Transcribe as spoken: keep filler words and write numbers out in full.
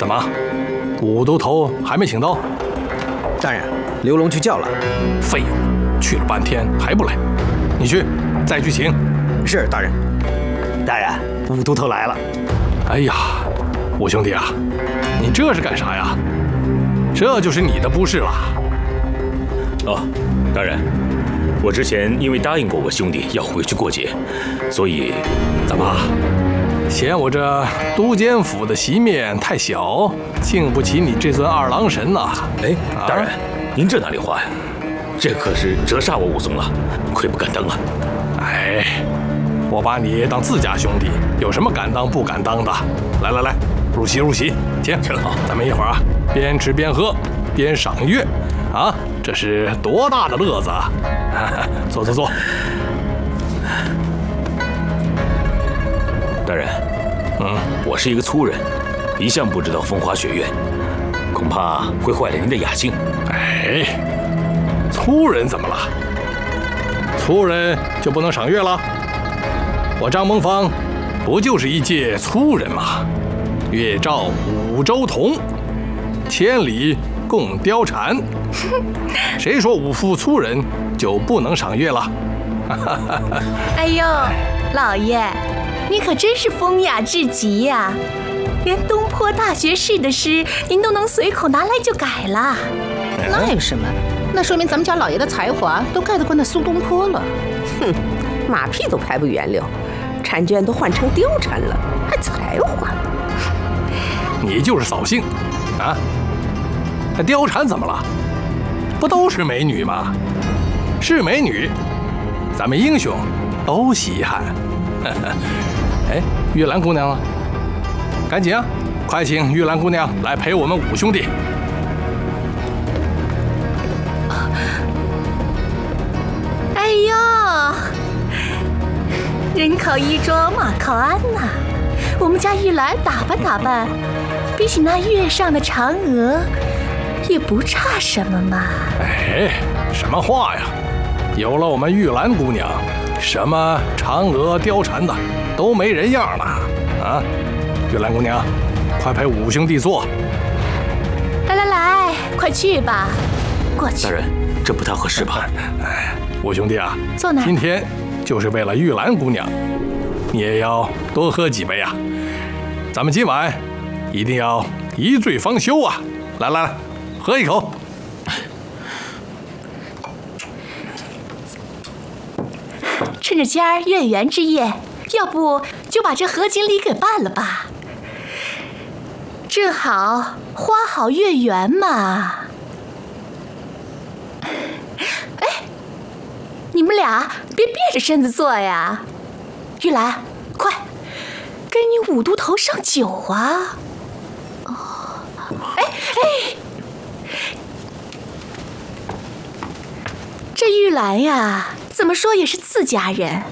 怎么，五都头还没请到？ 大人，刘龙去叫了。 废物，去了半天还不来，你去，再去请。 是大人。 大人，五都头来了。 哎呀，五兄弟啊，你这是干啥呀？这就是你的不是了。 哦，大人，我之前因为答应过我兄弟要回去过节，所以怎么嫌我这都监府的席面太小，敬不起你这尊二郎神呐？ 哎，大人，您这哪里话呀？这可是折煞我武松了，愧不敢当啊！ 哎，我把你当自家兄弟，有什么敢当不敢当的？来来来，入席入席，请。 真好， 咱们一会儿啊，边吃边喝，边赏月，啊，这是多大的乐子啊！坐坐坐。 大人， 嗯， 我是一个粗人，一向不知道风花雪月，恐怕会坏了您的雅兴。 哎，粗人怎么了？粗人就不能赏月了？我张蒙方不就是一介粗人吗？月照五洲同，千里共貂蝉。谁说五夫粗人就不能赏月了？ 哎呦，老爷，你可真是风雅至极呀！连东坡大学士的诗，您都能随口拿来就改了。 那有什么？那说明咱们家老爷的才华都盖得过那苏东坡了。 哼，马屁都拍不圆溜，婵娟都换成貂蝉了，还才华？ 你就是扫兴啊！那貂蝉怎么了？不都是美女吗？是美女，咱们英雄都稀罕。哎，玉兰姑娘呢？赶紧啊，快请玉兰姑娘来陪我们五兄弟。 哎呦，人靠衣装，马靠鞍呐、啊！我们家玉兰打扮打扮，比起那月上的嫦娥，也不差什么嘛。 哎，什么话呀！有了我们玉兰姑娘，什么嫦娥、貂蝉的都没人样了啊！玉兰姑娘，快陪五兄弟坐。 来来来，快去吧，过去。 大人，这不太合适吧？ 哎，五兄弟啊， 坐哪儿？ 今天就是为了玉兰姑娘，你也要多喝几杯啊！咱们今晚一定要一醉方休啊！来来来，喝一口。 趁着今儿月圆之夜，要不就把这合卺礼给办了吧？正好花好月圆嘛。哎，你们俩别别着身子坐呀！玉兰，快，跟你五都头上酒啊！哦，哎哎，这玉兰呀，怎么说也是自家人。